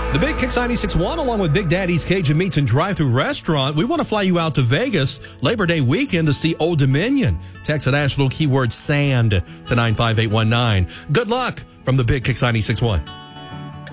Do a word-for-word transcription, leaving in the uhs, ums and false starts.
The Big Kicks ninety-six point one, along with Big Daddy's Cajun Meats and Drive-Thru Restaurant. We want to fly you out to Vegas Labor Day weekend to see Old Dominion. Text the national keyword SAND to nine five eight one nine. Good luck from the Big Kicks ninety-six point one.